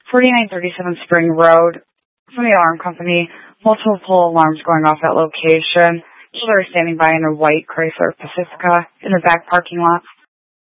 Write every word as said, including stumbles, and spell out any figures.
forty-nine thirty-seven Spring Road from the alarm company. Multiple alarms going off at location. Killer standing by in a white Chrysler Pacifica in the back parking lot.